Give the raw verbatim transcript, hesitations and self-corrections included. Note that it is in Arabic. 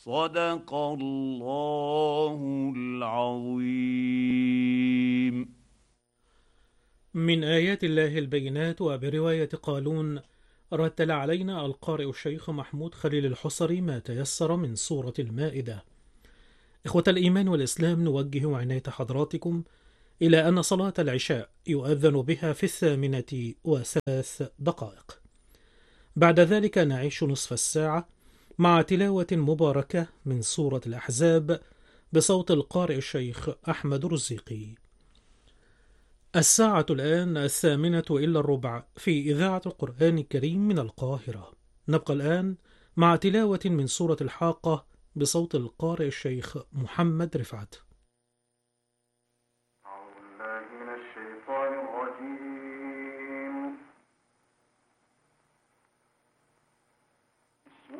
صدق الله العظيم. من آيات الله البينات. وبرواية قالون رتل علينا القارئ الشيخ محمود خليل الحصري ما تيسر من سورة المائدة. إخوة الإيمان والإسلام، نوجه عناية حضراتكم إلى أن صلاة العشاء يؤذن بها في الثامنة وثلاث دقائق. بعد ذلك نعيش نصف الساعة مع تلاوة مباركة من سورة الأحزاب بصوت القارئ الشيخ أحمد الرزيقي. الساعة الآن الثامنة إلا الربع في إذاعة القرآن الكريم من القاهرة. نبقى الآن مع تلاوة من سورة الحاقة بصوت القارئ الشيخ محمد رفعت.